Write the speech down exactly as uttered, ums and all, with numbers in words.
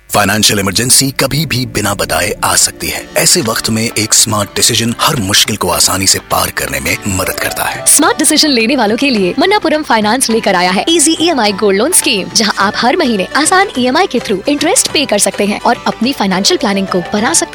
Financial emergency कभी भी बिना बताए आ सकती है। ऐसे वक्त में एक स्मार्ट डिसीजन हर मुश्किल को आसानी से पार करने में मदद करता है। स्मार्ट डिसीजन लेने वालों के लिए मन्नापुरम फाइनेंस लेकर आया है easy EMI gold loan scheme, जहां आप हर महीने आसान ईएमआई के थ्रू इंटरेस्ट पे कर सकते हैं और अपनी फाइनेंशियल प्लानिंग को बना सकते हैं।